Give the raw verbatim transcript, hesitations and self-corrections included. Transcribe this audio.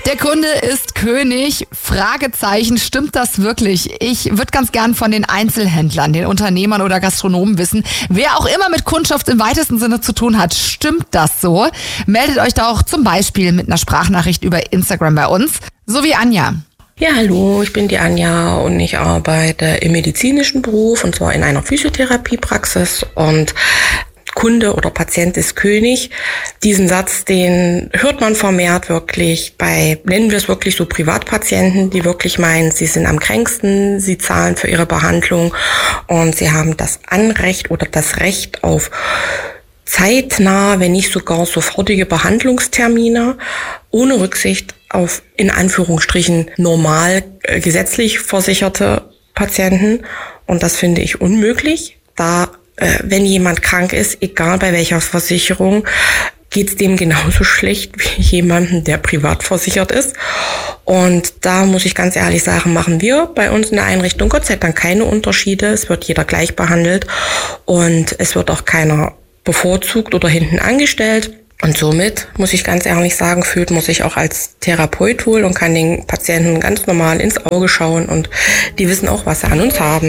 Der Kunde ist König. Fragezeichen, stimmt das wirklich? Ich würde ganz gern von den Einzelhändlern, den Unternehmern oder Gastronomen wissen, wer auch immer mit Kundschaft im weitesten Sinne zu tun hat. Stimmt das so? Meldet euch doch zum Beispiel mit einer Sprachnachricht über Instagram bei uns. So wie Anja. Ja, hallo, ich bin die Anja und ich arbeite im medizinischen Beruf und zwar in einer Physiotherapiepraxis und Kunde oder Patient ist König. Diesen Satz, den hört man vermehrt wirklich bei, nennen wir es wirklich so Privatpatienten, die wirklich meinen, sie sind am kränksten, sie zahlen für ihre Behandlung und sie haben das Anrecht oder das Recht auf zeitnah, wenn nicht sogar sofortige Behandlungstermine, ohne Rücksicht auf, in Anführungsstrichen, normal äh, gesetzlich versicherte Patienten. Und das finde ich unmöglich, da wenn jemand krank ist, egal bei welcher Versicherung, geht's dem genauso schlecht wie jemandem, der privat versichert ist. Und da muss ich ganz ehrlich sagen, machen wir bei uns in der Einrichtung Gott sei Dank keine Unterschiede. Es wird jeder gleich behandelt und es wird auch keiner bevorzugt oder hinten angestellt. Und somit, muss ich ganz ehrlich sagen, fühlt man sich auch als Therapeut wohl und kann den Patienten ganz normal ins Auge schauen und die wissen auch, was sie an uns haben.